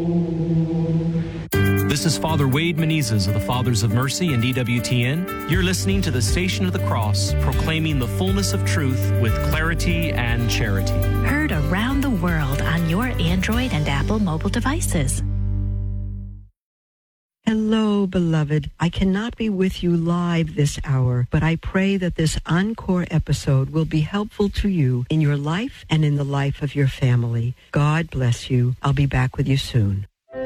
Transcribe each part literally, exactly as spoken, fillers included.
This is Father Wade Menezes of the Fathers of Mercy and E W T N. You're listening to the Station of the Cross, proclaiming the fullness of truth with clarity and charity. Heard around the world on your Android and Apple mobile devices. Hello, beloved. I cannot be with you live this hour, but I pray that this encore episode will be helpful to you in your life and in the life of your family. God bless you. I'll be back with you soon.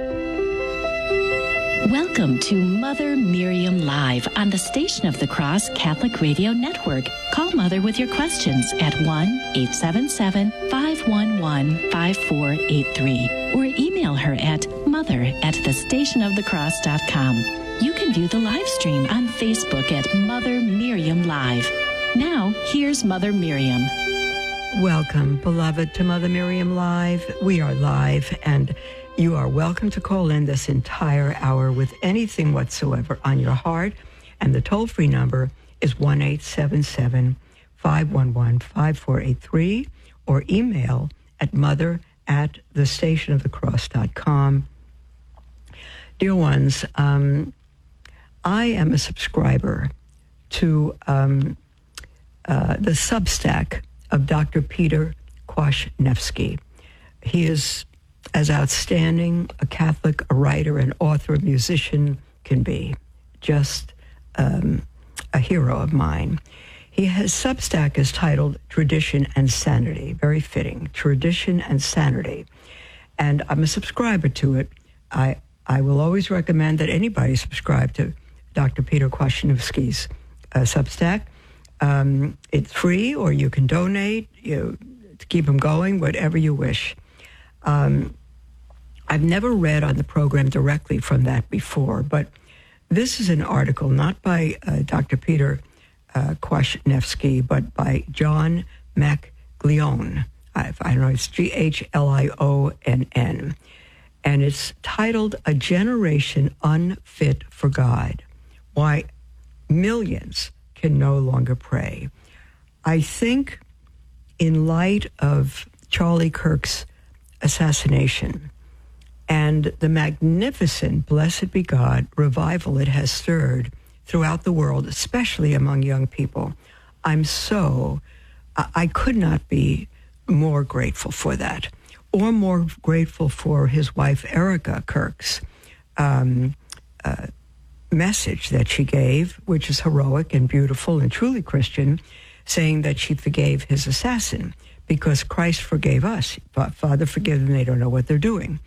Welcome to Mother Miriam Live on the Station of the Cross Catholic Radio Network. Call Mother with your questions at one eight seven seven, five one one, five four eight three or email her at mother at the station of the cross dot com. You can view the live stream on Facebook at Mother Miriam Live. Now, here's Mother Miriam. Welcome, beloved, to Mother Miriam Live. We are live, and you are welcome to call in this entire hour with anything whatsoever on your heart. And the toll-free number is one eight seven seven, five one one, five four eight three or email at mother at the station of the cross dot com. Dear ones, um, I am a subscriber to um, uh, the Substack of Doctor Peter Kwasniewski. He is as outstanding a Catholic, a writer, an author, a musician can be. Just um, a hero of mine. He has Substack is titled Tradition and Sanity. Very fitting. Tradition and Sanity. And I'm a subscriber to it. I I will always recommend that anybody subscribe to Doctor Peter Kwasniewski's uh, Substack. Um, it's free, or you can donate you, to keep him going, whatever you wish. Um, I've never read on the program directly from that before, but this is an article not by uh, Doctor Peter uh, Kwasniewski, but by John McGlionn. I, I don't know, it's G H L I O N N. And it's titled, A Generation Unfit for God, Why Millions Can No Longer Pray. I think in light of Charlie Kirk's assassination and the magnificent, blessed be God, revival it has stirred throughout the world, especially among young people, I'm so, I could not be more grateful for that, or more grateful for his wife, Erica Kirk's um, uh, message that she gave, which is heroic and beautiful and truly Christian, saying that she forgave his assassin because Christ forgave us. Father, forgive them, they don't know what they're doing.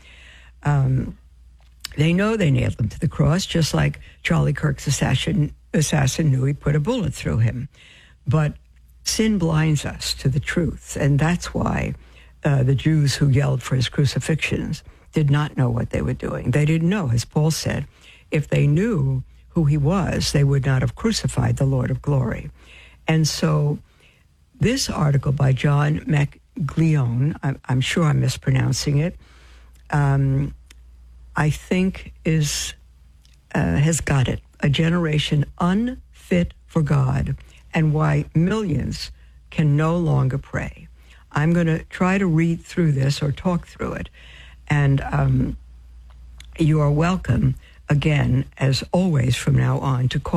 Um, they know they nailed him to the cross, just like Charlie Kirk's assassin, assassin knew he put a bullet through him. But sin blinds us to the truth, and that's why uh, the Jews who yelled for his crucifixions did not know what they were doing. They didn't know, as Paul said, if they knew who he was, they would not have crucified the Lord of glory. And so this article by John McGlionn, I'm, I'm sure I'm mispronouncing it, um, I think is uh, has got it. A generation unfit for God and why millions can no longer pray. I'm going to try to read through this or talk through it. And um, you are welcome, again, as always from now on, to call